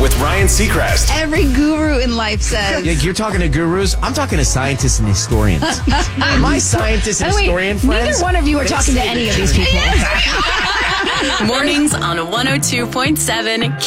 with Ryan Seacrest. Every guru in life says. Yeah, you're talking to gurus. I'm talking to scientists and historians. My scientist and historian friends. Neither one of you are talking to any of these people. Mornings on 102.7